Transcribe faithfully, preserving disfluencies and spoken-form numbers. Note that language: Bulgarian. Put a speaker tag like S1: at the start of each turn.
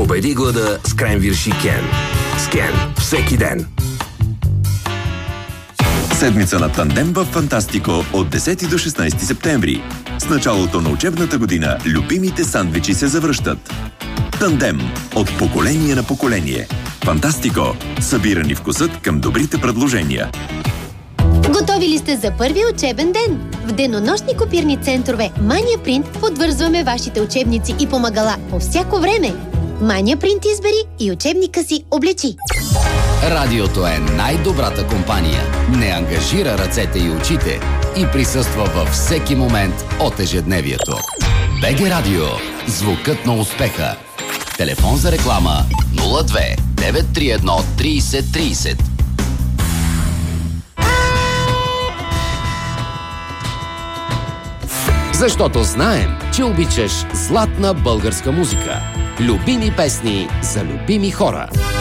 S1: Победи глада с Кренвирш и Кен. С Кен всеки ден.
S2: Седмица на тандем в Фантастико от десети до шестнайсети септември. С началото на учебната година любимите сандвичи се завръщат. Тандем от поколение на поколение. Фантастико. Събирани вкусът към добрите предложения.
S3: Готови ли сте за първи учебен ден? В денонощни копирни центрове Mania Print подвързваме вашите учебници и помагала по всяко време. Mania Print избери и учебника си облечи.
S4: Радиото е най-добрата компания. Не ангажира ръцете и очите и присъства във всеки момент от ежедневието. БГ Радио. Звукът на успеха. Телефон за реклама нула две девет три едно трийсет трийсет. Защото знаем, че обичаш златна българска музика. Любими песни за любими хора.